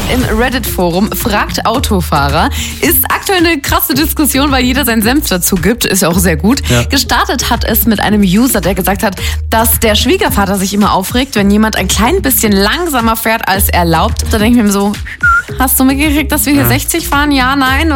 im Reddit-Forum Fragt Autofahrer. Ist aktuell eine krasse Diskussion, weil jeder seinen Senf dazu gibt. Ist ja auch sehr gut. Ja. Gestartet hat es mit einem User, der gesagt hat, dass der Schwiegervater sich immer aufregt, wenn jemand ein klein bisschen langsamer fährt als erlaubt. Da denke ich mir so, hast du mitgekriegt, dass wir hier 60 fahren? Ja, nein?